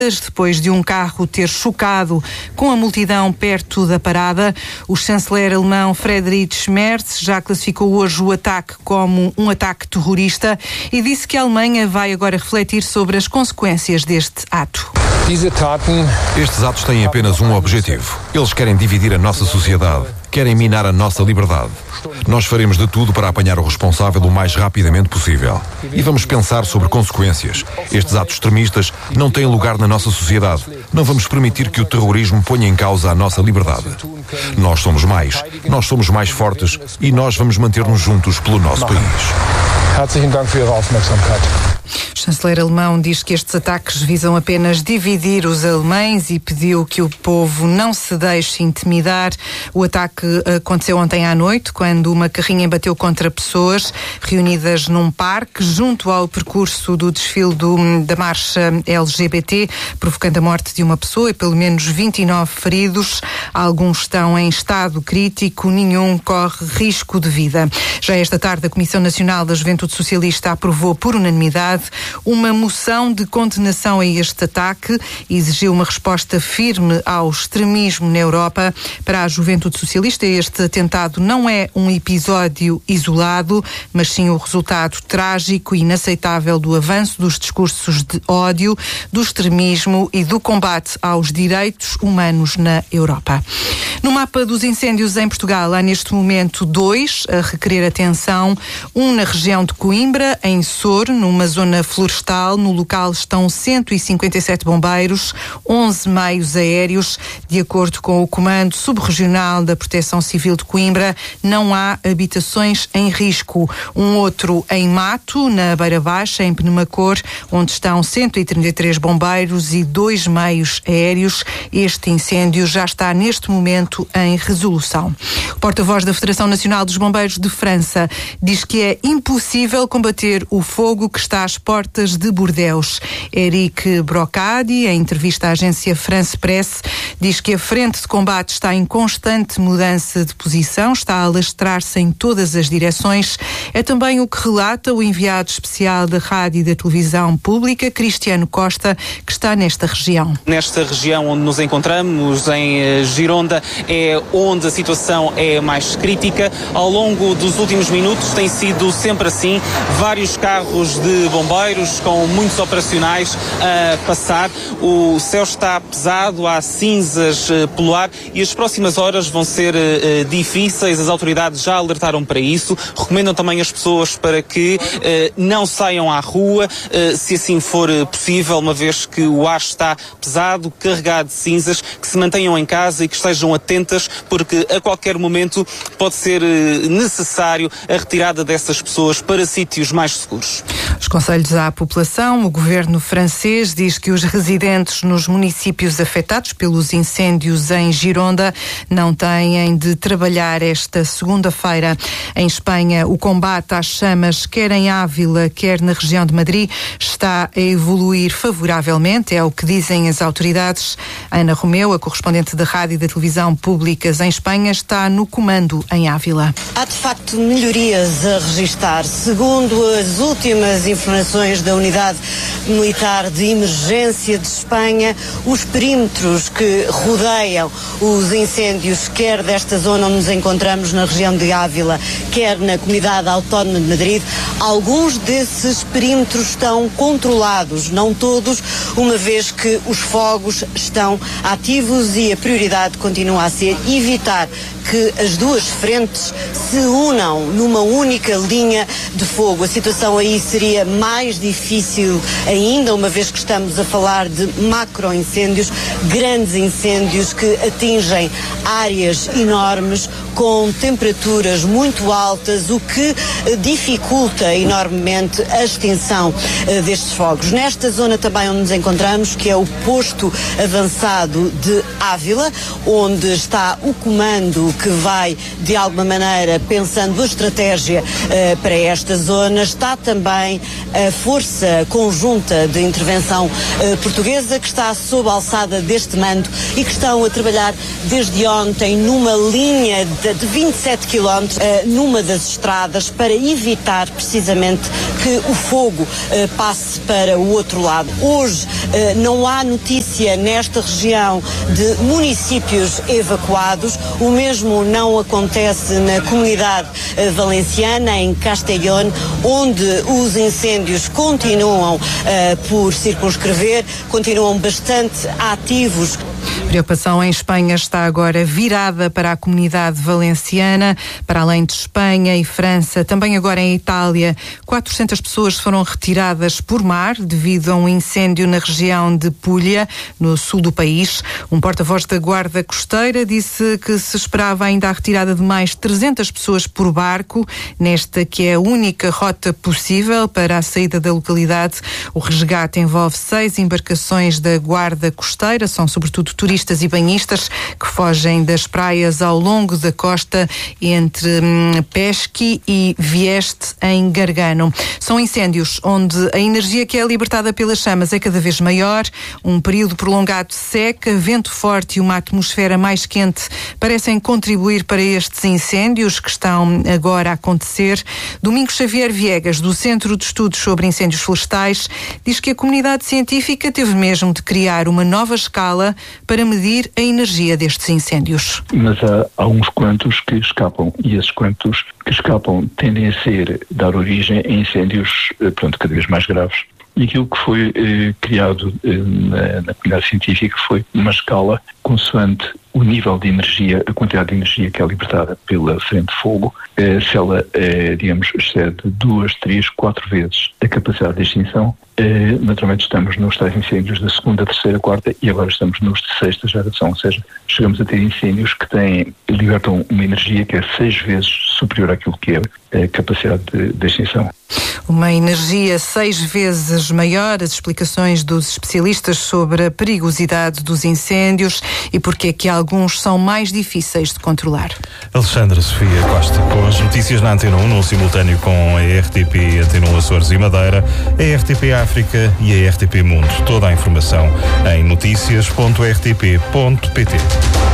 depois de um carro ter chocado com a multidão perto da parada. O chanceler alemão Friedrich Merz já classificou hoje o ataque como um ataque terrorista e disse que a Alemanha vai agora refletir sobre as consequências deste ato. Estes atos têm apenas um objetivo. Eles querem dividir a nossa sociedade, querem minar a nossa liberdade. Nós faremos de tudo para apanhar o responsável o mais rapidamente possível. E vamos pensar sobre consequências. Estes atos extremistas não têm lugar na nossa sociedade. Não vamos permitir que o terrorismo ponha em causa a nossa liberdade. Nós somos mais fortes e nós vamos manter-nos juntos pelo nosso país. O chanceler alemão diz que estes ataques visam apenas dividir os alemães e pediu que o povo não se deixe intimidar. O ataque aconteceu ontem à noite, quando uma carrinha bateu contra pessoas reunidas num parque junto ao percurso do desfile da marcha LGBT, provocando a morte de uma pessoa e pelo menos 29 feridos. Alguns estão em estado crítico, nenhum corre risco de vida. Já esta tarde, a Comissão Nacional da Juventude Socialista aprovou por unanimidade uma moção de condenação a este ataque e exigiu uma resposta firme ao extremismo na Europa. Para a Juventude Socialista, este atentado não é um episódio isolado, mas sim o resultado trágico e inaceitável do avanço dos discursos de ódio, do extremismo e do combate aos direitos humanos na Europa. No mapa dos incêndios em Portugal, há neste momento 2 a requerer atenção. Um na região de Coimbra, em Soro, numa zona florestal. No local estão 157 bombeiros, 11 meios aéreos. De acordo com o Comando Subregional da Proteção Civil de Coimbra, não há habitações em risco. Um outro em Mato, na Beira Baixa, em Penamacor, onde estão 133 bombeiros e 2 meios aéreos. Este incêndio já está neste momento em resolução. O porta-voz da Federação Nacional dos Bombeiros de França diz que é impossível combater o fogo que está às portas de Bordeaux. Eric Brocadi, em entrevista à agência France Presse, diz que a frente de combate está em constante mudança de posição, está a alastrar-se em todas as direções. É também o que relata o enviado especial da Rádio e da Televisão Pública, Cristiano Costa, que está nesta região. Nesta região onde nos encontramos, em Gironda, é onde a situação é mais crítica. Ao longo dos últimos minutos tem sido sempre assim, vários carros de bombeiros com muitos operacionais a passar. O céu está pesado, há cinzas pelo ar e as próximas horas vão ser difíceis. As autoridades já alertaram para isso, recomendam também as pessoas para que não saiam à rua, se assim for possível, uma vez que o ar está pesado, carregado de cinzas, que se mantenham em casa e que estejam atentas, porque a qualquer momento pode ser necessário a retirada dessas pessoas para sítios mais seguros. Os conselhos à população, o governo francês diz que os residentes nos municípios afetados pelos incêndios em Gironda não têm de trabalhar esta segunda-feira. Em Espanha, o combate às chamas, quer em Ávila, quer na região de Madrid, está a evoluir favoravelmente, é o que dizem as autoridades. Ana Romeu, a correspondente da Rádio e da Televisão Públicas em Espanha, está no comando em Ávila. Há de facto melhorias a registar. Segundo as últimas informações da Unidade Militar de Emergência de Espanha, os perímetros que rodeiam os incêndios, quer desta zona onde nos encontramos na região de Ávila, quer na Comunidade Autónoma de Madrid, alguns desses perímetros estão controlados, não todos, uma vez que os fogos estão ativos e a prioridade continua a ser evitar que as duas frentes se unam numa única linha de fogo. A situação aí seria mais difícil ainda, uma vez que estamos a falar de macro-incêndios, grandes incêndios que atingem áreas enormes com temperaturas muito altas, o que dificulta enormemente a extinção destes fogos. Nesta zona também onde nos encontramos, que é o posto avançado de Ávila, onde está o comando que vai, de alguma maneira, pensando a estratégia para esta zona. Está também a Força Conjunta de Intervenção Portuguesa, que está sob a alçada deste mando e que estão a trabalhar desde ontem numa linha de 27 quilómetros numa das estradas para evitar precisamente que o fogo passe para o outro lado. Hoje não há notícia nesta região de municípios evacuados. O mesmo não acontece na comunidade valenciana, em Castellón, onde os incêndios continuam por circunscrever, continuam bastante ativos. A preocupação em Espanha está agora virada para a comunidade valenciana, para além de Espanha e França, também agora em Itália. 400 pessoas foram retiradas por mar devido a um incêndio na região de Puglia, no sul do país. Um porta-voz da Guarda Costeira disse que se esperava ainda a retirada de mais 300 pessoas por barco, nesta que é a única rota possível para a saída da localidade. O resgate envolve 6 embarcações da Guarda Costeira, são sobretudo turistas e banhistas que fogem das praias ao longo da costa entre Pesci e Vieste, em Gargano. São incêndios onde a energia que é libertada pelas chamas é cada vez maior, um período prolongado de seca, vento forte e uma atmosfera mais quente parecem contribuir para estes incêndios que estão agora a acontecer. Domingos Xavier Viegas, do Centro de Estudos sobre Incêndios Florestais, diz que a comunidade científica teve mesmo de criar uma nova escala para medir a energia destes incêndios. Mas há uns quantos que escapam, e esses quantos que escapam tendem a dar origem a incêndios, cada vez mais graves. E aquilo que foi criado na comunidade científica foi uma escala consoante o nível de energia, a quantidade de energia que é libertada pela frente de fogo, se ela, excede 2, 3, 4 vezes a capacidade de extinção. Naturalmente estamos nos tais incêndios da segunda, terceira, quarta e agora estamos nos de sexta geração, ou seja, chegamos a ter incêndios que libertam uma energia que é 6 vezes superior àquilo que é a capacidade de extinção. Uma energia 6 vezes maior, as explicações dos especialistas sobre a perigosidade dos incêndios e porque é que alguns são mais difíceis de controlar. Alexandra Sofia Costa, com as notícias na Antena 1, no simultâneo com a RTP Antena 1 Açores e Madeira, a RTP África e a RTP Mundo. Toda a informação em noticias.rtp.pt.